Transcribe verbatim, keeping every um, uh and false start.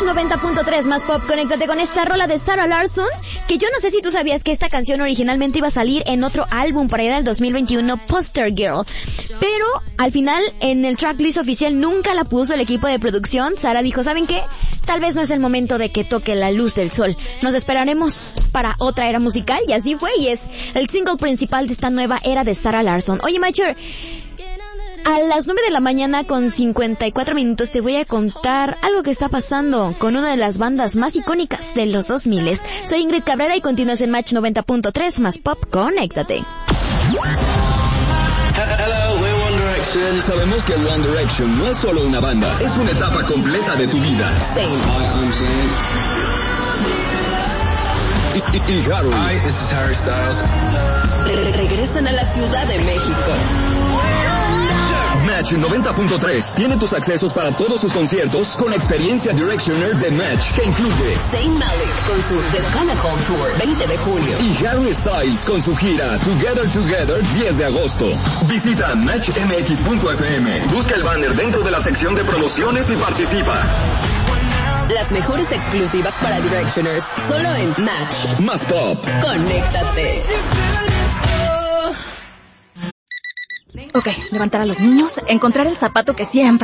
noventa punto tres más pop. Conéctate con esta rola de Sarah Larsson, que yo no sé si tú sabías que esta canción originalmente iba a salir en otro álbum por allá del dos mil veintiuno, Poster Girl. Pero al final en el tracklist oficial nunca la puso el equipo de producción. Sarah dijo, ¿saben qué? Tal vez no es el momento de que toque la luz del sol. Nos esperaremos para otra era musical, y así fue, y es el single principal de esta nueva era de Sarah Larsson. Oye, Macher, a las nueve de la mañana con cincuenta y cuatro minutos te voy a contar algo que está pasando con una de las bandas más icónicas de los dos mil. Soy Ingrid Cabrera y continúas en Match noventa punto tres más pop. Conéctate. Sabemos que One Direction no es solo una banda, es una etapa completa de tu vida. Y, y, y Harry. Hi, this is Harry Styles. Re- regresan a la Ciudad de México. Match noventa punto tres tiene tus accesos para todos sus conciertos con experiencia Directioner de Match, que incluye Zayn Malik con su The Pinnacle Tour veinte de junio y Harry Styles con su gira Together Together diez de agosto. Visita match m x punto f m, busca el banner dentro de la sección de promociones y participa. Las mejores exclusivas para Directioners, solo en Match. Más pop. Conéctate. Ok, levantar a los niños, encontrar el zapato que siempre